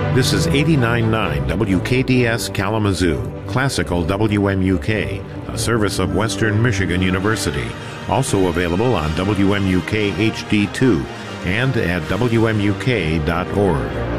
This is 89.9 WKDS Kalamazoo, Classical WMUK, a service of Western Michigan University. Also available on WMUK HD2 and at WMUK.org.